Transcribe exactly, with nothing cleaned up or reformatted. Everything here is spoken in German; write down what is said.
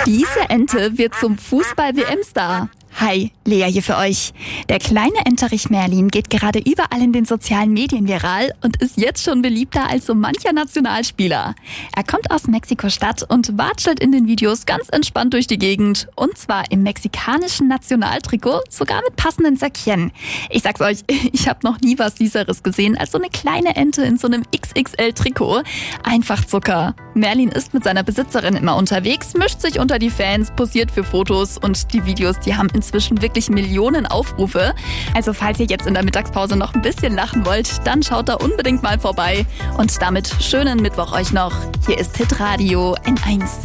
Diese Ente wird zum Fußball-W M-Star. Hi, Lea hier für euch. Der kleine Enterich Merlin geht gerade überall in den sozialen Medien viral und ist jetzt schon beliebter als so mancher Nationalspieler. Er kommt aus Mexiko-Stadt und watschelt in den Videos ganz entspannt durch die Gegend. Und zwar im mexikanischen Nationaltrikot, sogar mit passenden Säckchen. Ich sag's euch, ich habe noch nie was Süßeres gesehen als so eine kleine Ente in so einem X X L-Trikot. Einfach Zucker. Merlin ist mit seiner Besitzerin immer unterwegs, mischt sich unter die Fans, posiert für Fotos und die Videos, die haben inzwischen wirklich Millionen Aufrufe. Also falls ihr jetzt in der Mittagspause noch ein bisschen lachen wollt, dann schaut da unbedingt mal vorbei. Und damit schönen Mittwoch euch noch. Hier ist Hitradio N eins.